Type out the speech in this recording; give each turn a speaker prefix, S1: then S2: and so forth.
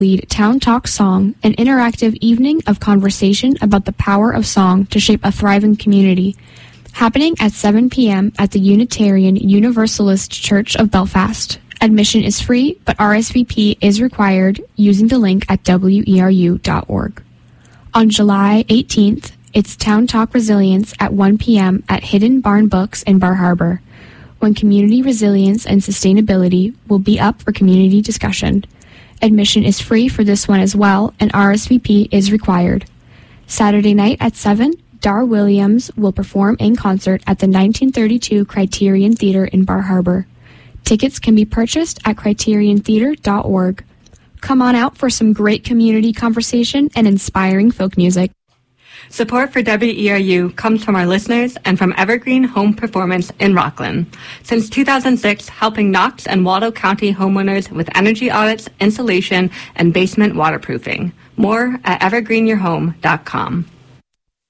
S1: lead Town Talk Song, an interactive evening of conversation about the power of song to shape a thriving community. Happening at 7 p.m. at the Unitarian Universalist Church of Belfast. Admission is free, but RSVP is required using the link at weru.org. On July 18th, it's Town Talk Resilience at 1 p.m. at Hidden Barn Books in Bar Harbor, when community resilience and sustainability will be up for community discussion. Admission is free for this one as well, and RSVP is required. Saturday night at 7, Dar Williams will perform in concert at the 1932 Criterion Theater in Bar Harbor. Tickets can be purchased at criteriontheater.org. Come on out for some great community conversation and inspiring folk music.
S2: Support for WERU comes from our listeners and from Evergreen Home Performance in Rockland. Since 2006, helping Knox and Waldo County homeowners with energy audits, insulation, and basement waterproofing. More at evergreenyourhome.com.